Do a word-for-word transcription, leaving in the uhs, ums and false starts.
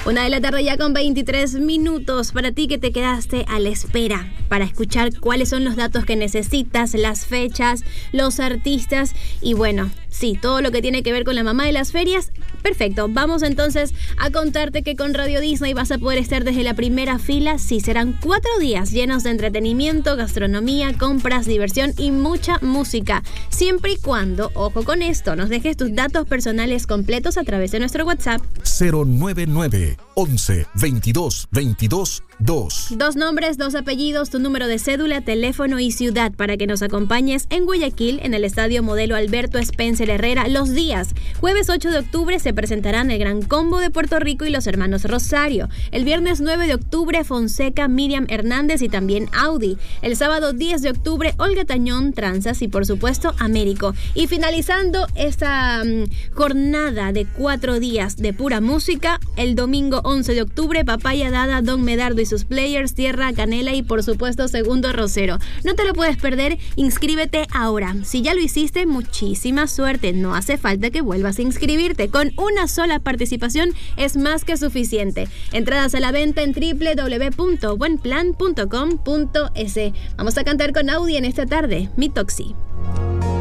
Una de la tarde ya con veintitrés minutos. Para ti que te quedaste a la espera para escuchar cuáles son los datos que necesitas, las fechas, los artistas y bueno, sí, todo lo que tiene que ver con la mamá de las ferias. Perfecto, vamos entonces a contarte que con Radio Disney vas a poder estar desde la primera fila. Sí, serán cuatro días llenos de entretenimiento, gastronomía, compras, diversión y mucha música. Siempre y cuando, ojo con esto, nos dejes tus datos personales completos a través de nuestro WhatsApp cero nueve nueve once veintidós veintidós dos. Dos nombres, dos apellidos, tu número de cédula, teléfono y ciudad para que nos acompañes en Guayaquil, en el Estadio Modelo Alberto Spencer Herrera, los días. Jueves ocho de octubre se presentarán el Gran Combo de Puerto Rico y los hermanos Rosario. El viernes nueve de octubre, Fonseca, Miriam Hernández y también Audi. El sábado diez de octubre, Olga Tañón, Tranzas y por supuesto Américo. Y finalizando esta um, jornada de cuatro días de pura música, el domingo once de octubre, Papaya Dada, Don Medardo y sus players, Tierra, Canela y por supuesto Segundo Rosero. No te lo puedes perder, inscríbete ahora. Si ya lo hiciste, muchísima suerte, no hace falta que vuelvas a inscribirte. Con una sola participación es más que suficiente. Entradas a la venta en doble u doble u doble u punto buen plan punto com punto es. Vamos a cantar con Audi en esta tarde, Mi Toxi.